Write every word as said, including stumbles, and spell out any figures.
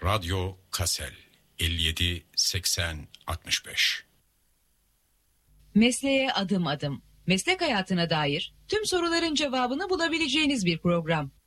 Radyo Kassel elli yedi seksen altmış beş. Mesleğe adım adım. Meslek hayatına dair tüm soruların cevabını bulabileceğiniz bir program.